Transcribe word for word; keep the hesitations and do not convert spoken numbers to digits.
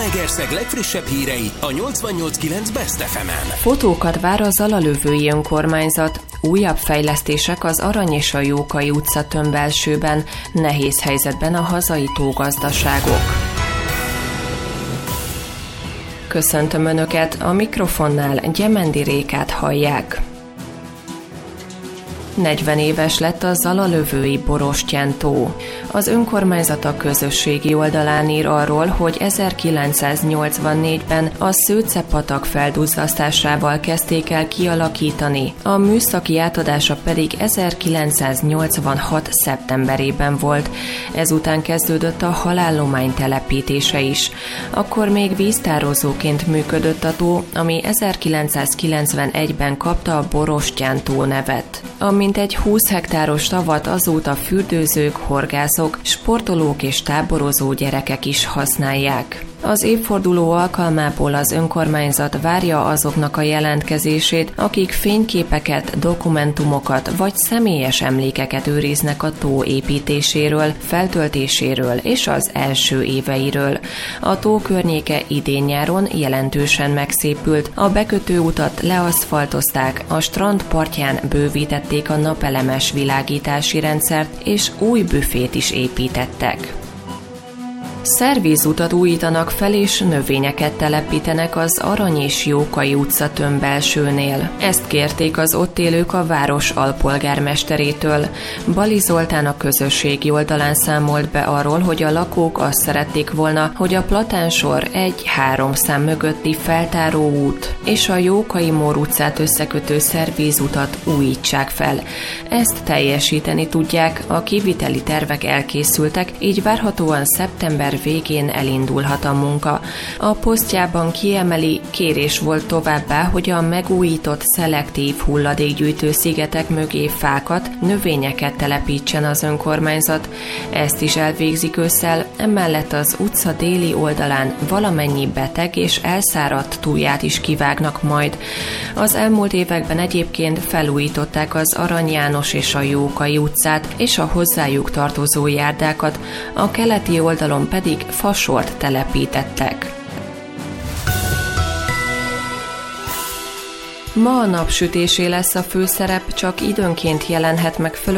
Zalaegerszeg legfrissebb hírei a nyolcvannyolc kilenc Best ef emen. Fotókat vár a Zalalövői önkormányzat. Újabb fejlesztések az Arany és a Jókai utca tömbelsőben, nehéz helyzetben a hazai tógazdaságok. Köszöntöm Önöket, a mikrofonnál Gyemendi Rékát hallják. negyven éves lett a Zalalövői Borostyán-tó. Az önkormányzat a közösségi oldalán ír arról, hogy ezerkilencszáznyolcvannégyben a Szőce-patak felduzzasztásával kezdték el kialakítani, a műszaki átadása pedig ezerkilencszáznyolcvanhat szeptemberében volt. Ezután kezdődött a halállomány telepítése is. Akkor még víztározóként működött a tó, ami ezerkilencszázkilencvenegyben kapta a Borostyán-tó nevet. A mintegy húsz hektáros tavat azóta fürdőzők, horgászok, sportolók és táborozó gyerekek is használják. Az évforduló alkalmából az önkormányzat várja azoknak a jelentkezését, akik fényképeket, dokumentumokat vagy személyes emlékeket őriznek a tó építéséről, feltöltéséről és az első éveiről. A tó környéke idén-nyáron jelentősen megszépült, a bekötőutat leaszfaltozták, a strand partján bővítették a napelemes világítási rendszert, és új büfét is építettek. Szervízutat újítanak fel és növényeket telepítenek az Arany és Jókai utca tömbelsőnél. Ezt kérték az ott élők a város alpolgármesterétől. Bali Zoltán a közösségi oldalán számolt be arról, hogy a lakók azt szerették volna, hogy a Platánsor egy-három szám mögötti feltáró út és a Jókai-Mór utcát összekötő szervízutat újítsák fel. Ezt teljesíteni tudják, a kiviteli tervek elkészültek, így várhatóan szeptember végén elindulhat a munka. A posztjában kiemeli, kérés volt továbbá, hogy a megújított szelektív hulladékgyűjtő szigetek mögé fákat, növényeket telepítsen az önkormányzat. Ezt is elvégzik ősszel, emellett az utca déli oldalán valamennyi beteg és elszáradt túlját is kivágnak majd. Az elmúlt években egyébként felújították az Arany János és a Jókai utcát és a hozzájuk tartozó járdákat, a keleti oldalon pedig fasort telepítettek. Ma a napsütésé lesz a főszerep, csak időnként jelenhet meg föl